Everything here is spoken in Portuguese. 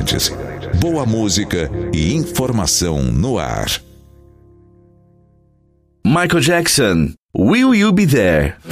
Bandeirantes. Boa música e informação no ar. Michael Jackson, Will You Be There?